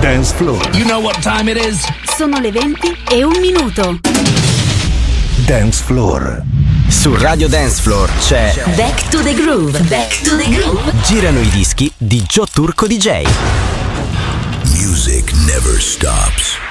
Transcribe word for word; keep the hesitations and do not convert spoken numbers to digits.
Dance Floor. You know what time it is? Sono le venti e un minuto. Dance Floor. Su Radio Dance Floor c'è Back to the Groove. Back to the Groove. Girano i dischi di Joe Turco D J. Music never stops.